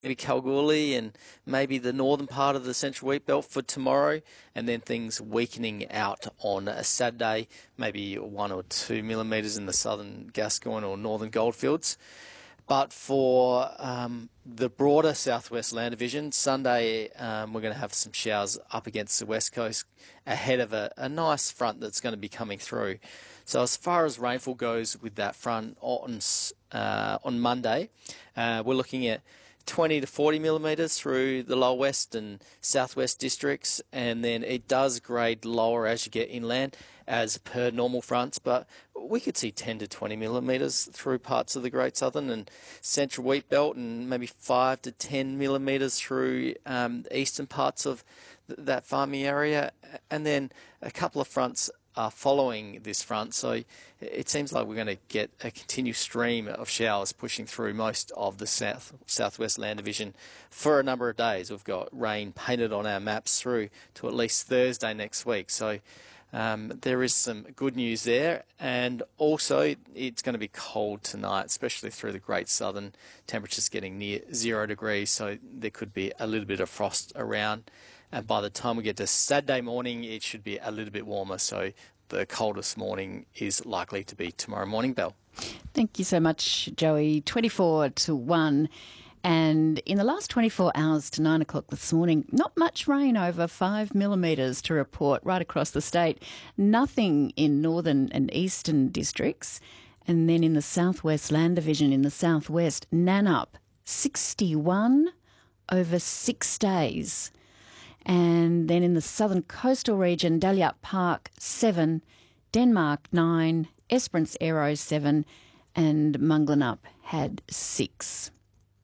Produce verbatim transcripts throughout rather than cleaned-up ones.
maybe Kalgoorlie and maybe the northern part of the central wheat belt for tomorrow, and then things weakening out on a Saturday, maybe one or two millimetres in the southern Gascoyne or northern Goldfields. But for um, the broader southwest land division, Sunday um, we're going to have some showers up against the west coast ahead of a, a nice front that's going to be coming through. So as far as rainfall goes with that front on uh, on Monday, uh, we're looking at twenty to forty millimetres through the lower west and southwest districts, and then it does grade lower as you get inland as per normal fronts, but we could see ten to twenty millimetres through parts of the Great Southern and Central Wheat Belt, and maybe five to ten millimetres through um, the eastern parts of th- that farming area, and then a couple of fronts are following this front, so it seems like we're going to get a continued stream of showers pushing through most of the south southwest land division for a number of days. We've got rain painted on our maps through to at least Thursday next week, so um, there is some good news there. And also it's going to be cold tonight, especially through the Great Southern. Temperatures getting near zero degrees, so there could be a little bit of frost around. And by the time we get to Saturday morning, it should be a little bit warmer. So the coldest morning is likely to be tomorrow morning, Belle. Thank you so much, Joey. twenty-four to one. And in the last twenty-four hours to nine o'clock this morning, not much rain, over five millimetres to report right across the state. Nothing in northern and eastern districts. And then in the southwest land division, in the southwest, Nannup, sixty-one over six days. And then in the southern coastal region, Dalyut Park, seven, Denmark, nine, Esperance Aero, seven, and Munglanup had six.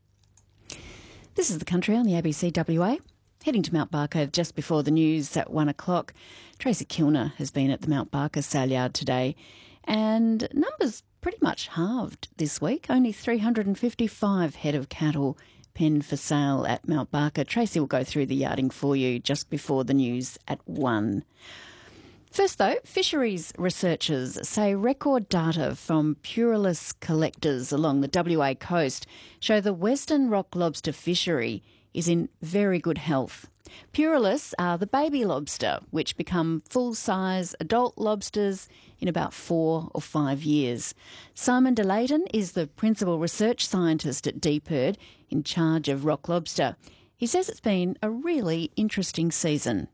This is The Country on the A B C W A. Heading to Mount Barker just before the news at one o'clock. Tracy Kilner has been at the Mount Barker sale yard today, and numbers pretty much halved this week. Only three hundred fifty-five head of cattle penned for sale at Mount Barker. Tracy will go through the yarding for you just before the news at one. First though, fisheries researchers say record data from Puralus collectors along the W A coast show the western rock lobster fishery is in very good health. Puralus are the baby lobster, which become full-size adult lobsters in about four or five years. Simon de Layton is the principal research scientist at DPIRD in charge of rock lobster. He says it's been a really interesting season.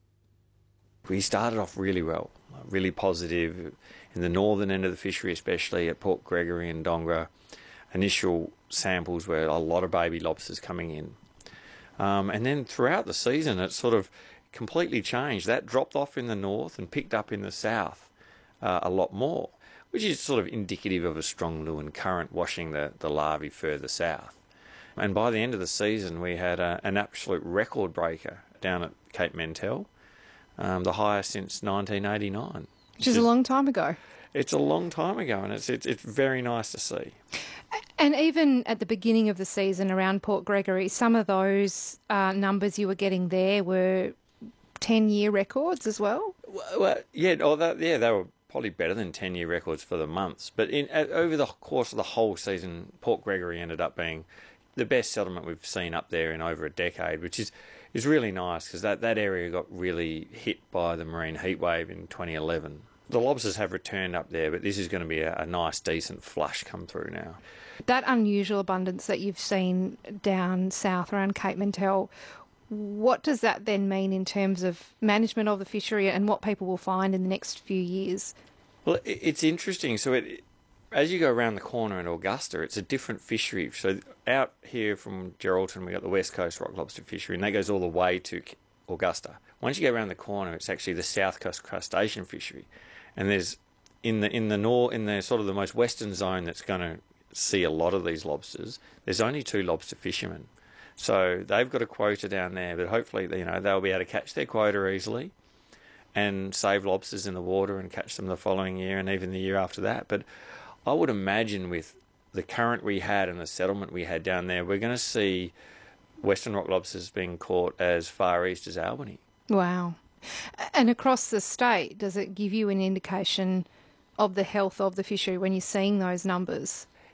We started off really well, really positive in the northern end of the fishery, especially at Port Gregory and Dongra. Initial samples were a lot of baby lobsters coming in. Um, and then throughout the season, it sort of completely changed. That dropped off in the north and picked up in the south uh, a lot more, which is sort of indicative of a strong Lewin current washing the, the larvae further south. And by the end of the season, we had a, an absolute record breaker down at Cape Mentelle, um, the highest since nineteen eighty-nine. Which is a long time ago. It's a long time ago, and it's, it's, it's very nice to see. And even at the beginning of the season around Port Gregory, some of those uh, numbers you were getting there were ten-year records as well? Well, yeah, oh, that, yeah, they were probably better than ten-year records for the months. But in, uh, over the course of the whole season, Port Gregory ended up being the best settlement we've seen up there in over a decade, which is, is really nice because that, that area got really hit by the marine heatwave in twenty eleven. The lobsters have returned up there, but this is going to be a, a nice, decent flush come through now. That unusual abundance that you've seen down south around Cape Mentelle, what does that then mean in terms of management of the fishery and what people will find in the next few years? Well, it, it's interesting. So it, as you go around the corner in Augusta, it's a different fishery. So out here from Geraldton, we've got the West Coast rock lobster fishery, and that goes all the way to Augusta. Once you go around the corner, it's actually the South Coast crustacean fishery. And there's in the in the nor in the sort of the most western zone that's going to see a lot of these lobsters. There's only two lobster fishermen, so they've got a quota down there. But hopefully, you know, they'll be able to catch their quota easily, and save lobsters in the water and catch them the following year and even the year after that. But I would imagine with the current we had and the settlement we had down there, we're going to see western rock lobsters being caught as far east as Albany. Wow. And across the state, does it give you an indication of the health of the fishery when you're seeing those numbers?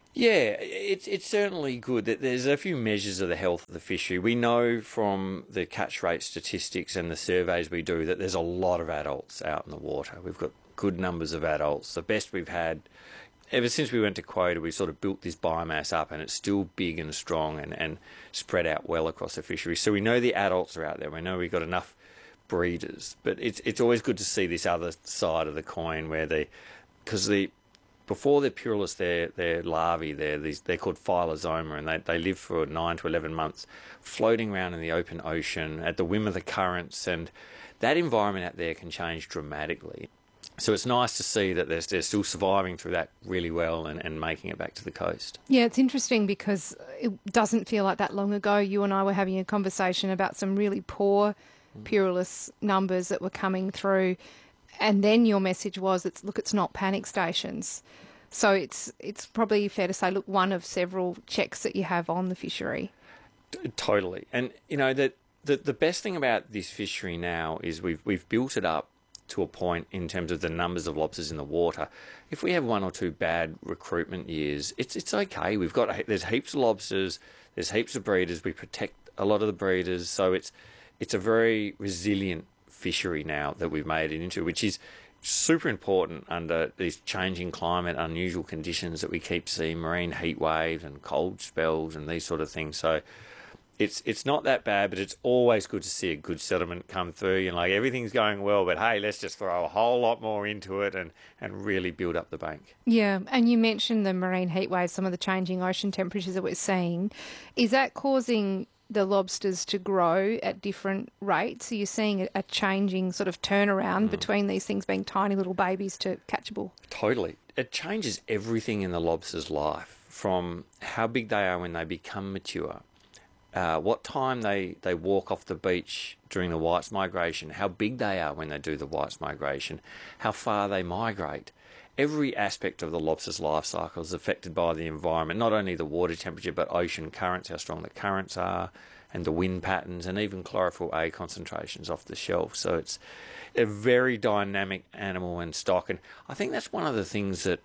Yeah, it's it's certainly good that there's a few measures of the health of the fishery. We know from the catch rate statistics and the surveys we do that there's a lot of adults out in the water. We've got good numbers of adults. The best we've had ever since we went to quota. We sort of built this biomass up, and it's still big and strong and, and spread out well across the fishery. So we know the adults are out there. We know we've got enough breeders, but it's it's always good to see this other side of the coin where they, because the before they're purulus, they're, they're larvae, they're, these, they're called phylosoma, and they, they live for nine to eleven months floating around in the open ocean at the whim of the currents, and that environment out there can change dramatically. So it's nice to see that they're, they're still surviving through that really well and, and making it back to the coast. Yeah, it's interesting because it doesn't feel like that long ago. You and I were having a conversation about some really poor purulus numbers that were coming through. And then your message was, "It's look, it's not panic stations." So it's it's probably fair to say, look, one of several checks that you have on the fishery. T- totally, and you know that the the best thing about this fishery now is we've we've built it up to a point in terms of the numbers of lobsters in the water. If we have one or two bad recruitment years, it's it's okay. We've got there's heaps of lobsters, there's heaps of breeders. We protect a lot of the breeders, so it's it's a very resilient fishery now that we've made it into, which is super important under these changing climate, unusual conditions that we keep seeing, marine heat waves and cold spells and these sort of things. So it's it's not that bad, but it's always good to see a good settlement come through. You know, like everything's going well, but hey, let's just throw a whole lot more into it and, and really build up the bank. Yeah, and you mentioned the marine heat waves, some of the changing ocean temperatures that we're seeing. Is that causing the lobsters to grow at different rates? Are you seeing a, a changing sort of turnaround mm. between these things being tiny little babies to catchable? Totally. It changes everything in the lobster's life, from how big they are when they become mature, uh, what time they, they walk off the beach during the whites migration, how big they are when they do the whites migration, how far they migrate. Every aspect of the lobster's life cycle is affected by the environment, not only the water temperature, but ocean currents, how strong the currents are, and the wind patterns, and even chlorophyll A concentrations off the shelf. So it's a very dynamic animal and stock, and I think that's one of the things that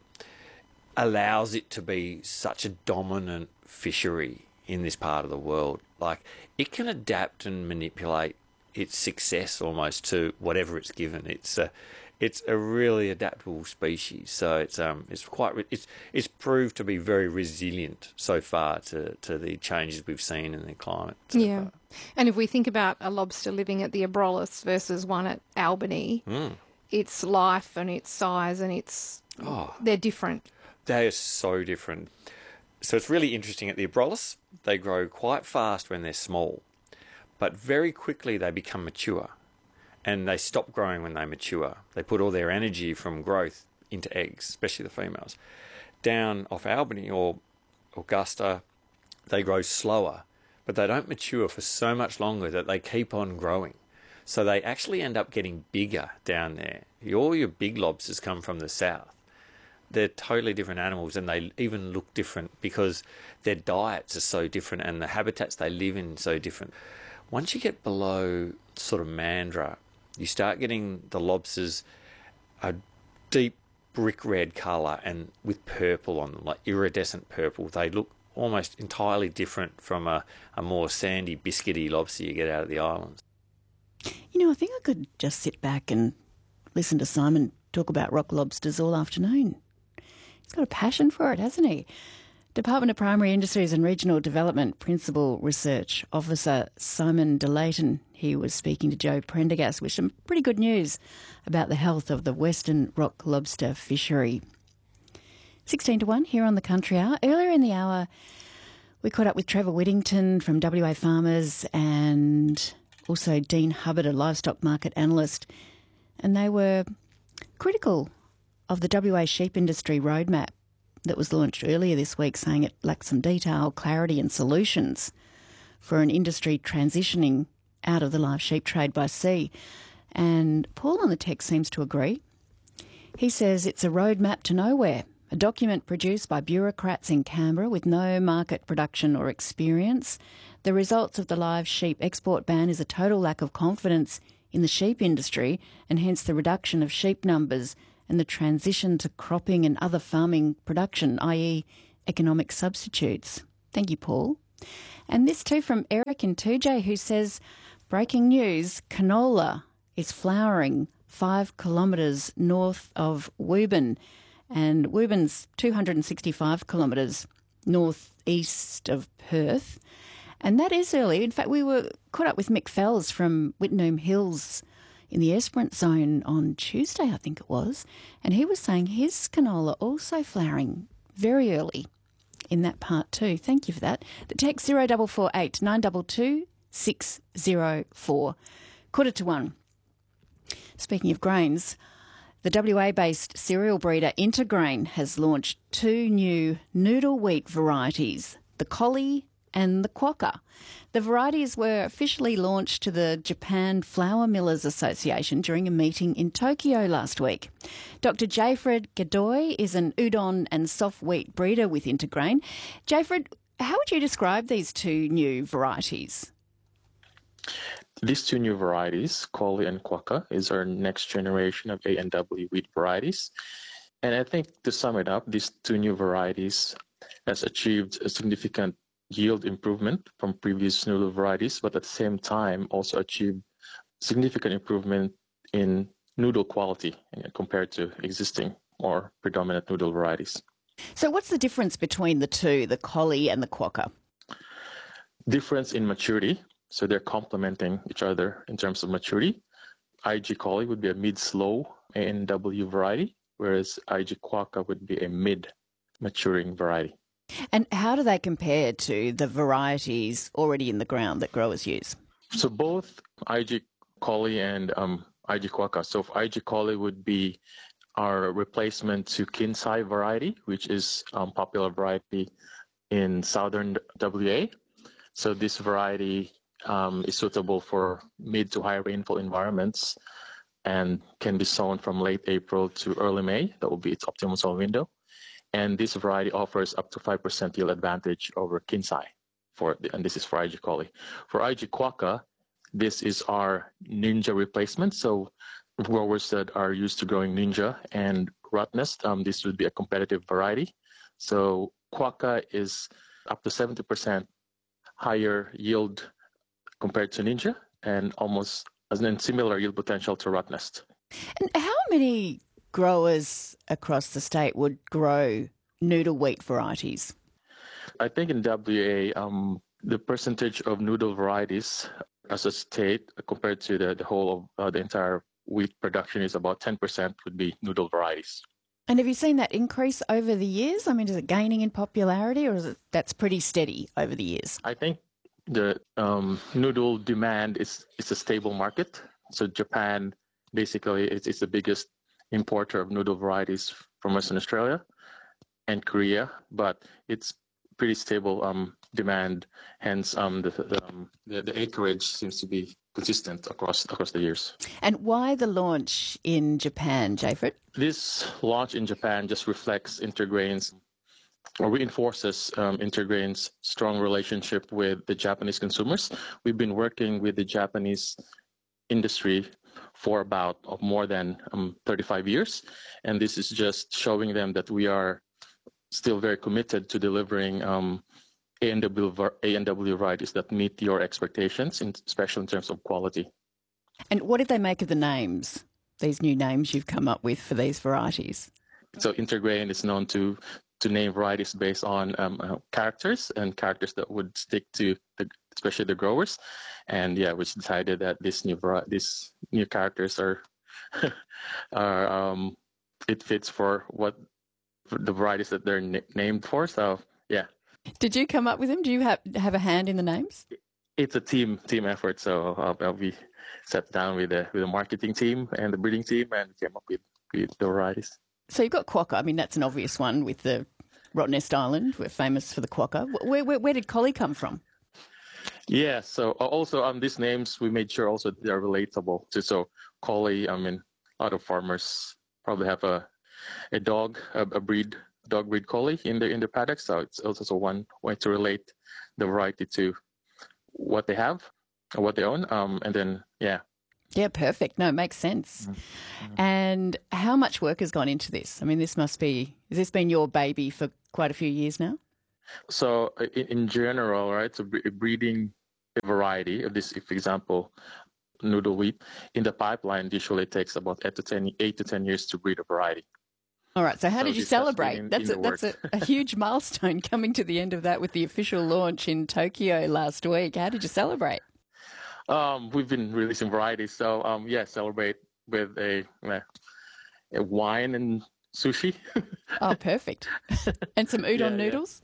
allows it to be such a dominant fishery in this part of the world. Like, it can adapt and manipulate its success almost to whatever it's given. It's a It's a really adaptable species, so it's um it's quite it's it's proved to be very resilient so far to, to the changes we've seen in the climate. So yeah, far. And if we think about a lobster living at the Abrolhos versus one at Albany, mm. its life and its size and its oh, they're different. They are so different. So it's really interesting. At the Abrolhos, they grow quite fast when they're small, but very quickly they become mature. And they stop growing when they mature. They put all their energy from growth into eggs, especially the females. Down off Albany or Augusta, they grow slower, but they don't mature for so much longer that they keep on growing. So they actually end up getting bigger down there. All your big lobsters come from the south. They're totally different animals, and they even look different because their diets are so different and the habitats they live in so different. Once you get below sort of Mandurah, you start getting the lobsters a deep brick red colour and with purple on them, like iridescent purple. They look almost entirely different from a, a more sandy, biscuity lobster you get out of the islands. You know, I think I could just sit back and listen to Simon talk about rock lobsters all afternoon. He's got a passion for it, hasn't he? Department of Primary Industries and Regional Development Principal Research Officer Simon de Layton. He was speaking to Joe Prendergast with some pretty good news about the health of the Western rock lobster fishery. sixteen to one here on the Country Hour. Earlier in the hour, we caught up with Trevor Whittington from W A Farmers and also Dean Hubbard, a livestock market analyst, and they were critical of the W A sheep industry roadmap that was launched earlier this week, saying it lacked some detail, clarity and solutions for an industry transitioning out of the live sheep trade by sea. And Paul on the text seems to agree. He says it's a roadmap to nowhere, a document produced by bureaucrats in Canberra with no market production or experience. The results of the live sheep export ban is a total lack of confidence in the sheep industry and hence the reduction of sheep numbers and the transition to cropping and other farming production, that is economic substitutes. Thank you, Paul. And this too from Eric in two J, who says, breaking news, canola is flowering five kilometres north of Woburn. And Woburn,'s two hundred sixty-five kilometres northeast of Perth. And that is early. In fact, we were caught up with Mick Fells from Wittenoom Hills in the Esperance zone on Tuesday, I think it was. And he was saying his canola also flowering very early in that part too. Thank you for that. The text zero four four eight nine two two six zero four. Quarter to one. Speaking of grains, the W A-based cereal breeder Intergrain has launched two new noodle wheat varieties, the Collie and the Quokka. The varieties were officially launched to the Japan Flour Millers Association during a meeting in Tokyo last week. Doctor Jayfred Gadoy is an udon and soft wheat breeder with Intergrain. Jayfred, how would you describe these two new varieties? These two new varieties, Collie and Quokka, is our next generation of A and W wheat varieties. And I think to sum it up, these two new varieties has achieved a significant yield improvement from previous noodle varieties, but at the same time also achieved significant improvement in noodle quality compared to existing or predominant noodle varieties. So what's the difference between the two, the Collie and the Quokka? Difference in maturity. So they're complementing each other in terms of maturity. I G Collie would be a mid-slow A and W variety, whereas I G Quokka would be a mid-maturing variety. And how do they compare to the varieties already in the ground that growers use? So both I G Collie and um, I G Quokka. So I G Collie would be our replacement to Kinsai variety, which is a um, popular variety in southern W A. So this variety um, is suitable for mid to high rainfall environments and can be sown from late April to early May. That will be its optimal sown window. And this variety offers up to five percent yield advantage over Kinsai, for, and this is for I G Collie. For I G Quokka, this is our Ninja replacement. So growers that are used to growing Ninja and Rotnest, um, this would be a competitive variety. So Quokka is up to seventy percent higher yield compared to Ninja and almost as in similar yield potential to Rotnest. And how many growers across the state would grow noodle wheat varieties? I think in W A, um, the percentage of noodle varieties as a state compared to the, the whole of uh, the entire wheat production is about ten percent would be noodle varieties. And have you seen that increase over the years? I mean, is it gaining in popularity or is it that's pretty steady over the years? I think the um, noodle demand is, is a stable market. So Japan basically is, is the biggest importer of noodle varieties from Western Australia and Korea, but it's pretty stable um, demand. Hence, um, the, the, um, the the acreage seems to be consistent across across the years. And why the launch in Japan, Jayfred? This launch in Japan just reflects Intergrain's or reinforces um, Intergrain's strong relationship with the Japanese consumers. We've been working with the Japanese industry for about uh, more than um, thirty-five years, and this is just showing them that we are still very committed to delivering um, A and W, A and W varieties that meet your expectations, in, especially in terms of quality. And what did they make of the names, these new names you've come up with for these varieties? So Intergrain is known to to name varieties based on um, uh, characters and characters that would stick to the, especially the growers. And yeah, we decided that these new these new characters are are um, it fits for what for the varieties that they're n- named for. So yeah. Did you come up with them? Do you have have a hand in the names? It's a team team effort. So I'll, I'll be sat down with the with the marketing team and the breeding team and came up with, with the varieties. So you've got Quokka. I mean, that's an obvious one with the Rottnest Island. We're famous for the Quokka. Where, where, where did Collie come from? Yeah, so also on um, these names, we made sure also they're relatable. So, so Collie, I mean, a lot of farmers probably have a a dog, a, a breed, dog breed Collie in the in their paddock. So it's also one way to relate the variety to what they have or what they own. Um, and then, yeah. Yeah, perfect. No, it makes sense. Mm-hmm. And how much work has gone into this? I mean, this must be, has this been your baby for quite a few years now? So in, in general, right, so breeding a variety of this, if example, noodle wheat, in the pipeline usually takes about eight to ten, eight to ten years to breed a variety. All right, so how so did you celebrate? In, that's in a, that's a, a huge milestone coming to the end of that with the official launch in Tokyo last week. How did you celebrate? Um, we've been releasing varieties, so um, yeah, celebrate with a, a wine and sushi. Oh, perfect. And some udon yeah, noodles?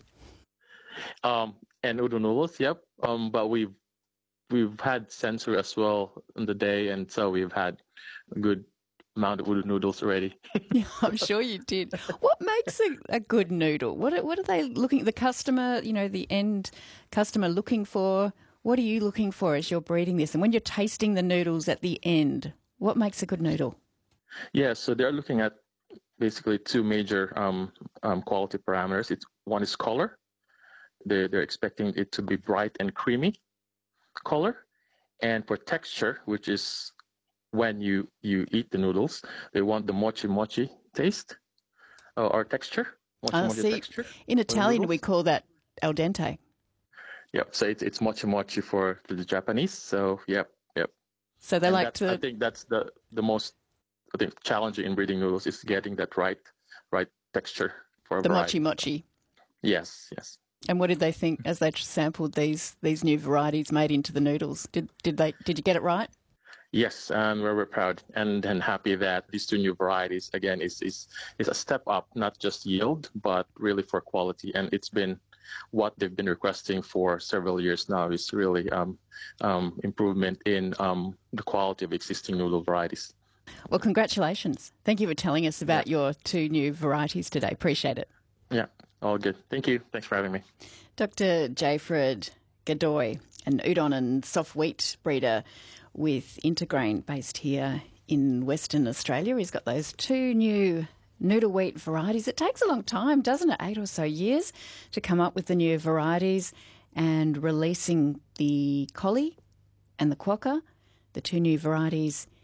Yeah. Um, and udon noodles, yep. Um, but we've we've had sensory as well on the day, and so we've had a good amount of udon noodles already. Yeah, I'm sure you did. What makes a, a good noodle? What are, what are they looking, the customer, you know, the end customer looking for? What are you looking for as you're breeding this? And when you're tasting the noodles at the end, what makes a good noodle? Yeah, so they're looking at basically two major um, um, quality parameters. It's one is color. They're, they're expecting it to be bright and creamy color. And for texture, which is when you, you eat the noodles, they want the mochi mochi taste uh, or texture. Mochi Uh, mochi see, texture. in Italian, we call that al dente. Yep. So it's it's mochi mochi for the Japanese. So yep, yep. So they And like to. I to. think that's the the most I think challenging in breeding noodles is getting that right right texture for a The variety. mochi mochi. Yes, yes. And what did they think as they sampled these these new varieties made into the noodles? Did did they did you get it right? Yes, and we're, we're proud and, and happy that these two new varieties again is is is a step up, not just yield, but really for quality. And it's been what they've been requesting for several years now is really um, um, improvement in um, the quality of existing noodle varieties. Well, congratulations. Thank you for telling us about Yeah. your two new varieties today. Appreciate it. Yeah, all good. Thank you. Thanks for having me. Doctor Jayfred Godoy, an udon and soft wheat breeder with Intergrain based here in Western Australia. He's got those two new noodle wheat varieties. It takes a long time, doesn't it? Eight or so years to come up with the new varieties, and releasing the Collie and the Quokka, the two new varieties